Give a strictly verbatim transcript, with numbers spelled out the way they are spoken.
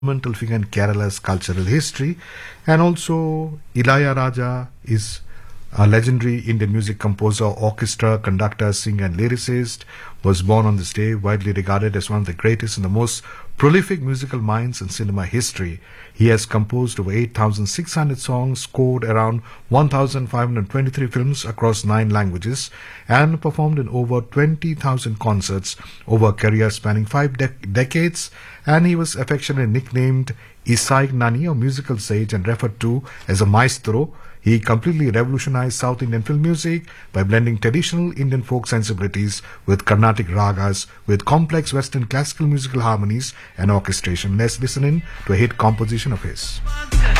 fundamental figure in Kerala's cultural history, and also Ilayaraja is a legendary Indian music composer, orchestra, conductor, singer, and lyricist. Was born on this day, widely regarded as one of the greatest and the most prolific musical minds in cinema history. He has composed over eight thousand six hundred songs, scored around one thousand five hundred twenty-three films across nine languages, and performed in over twenty thousand concerts over a career spanning five dec- decades. And he was affectionately nicknamed Isaik Nani, or musical sage, and referred to as a maestro. He completely revolutionized South Indian film music by blending traditional Indian folk sensibilities with Carnatic ragas, with complex Western classical musical harmonies and orchestration. Let's listen in to a hit composition of his.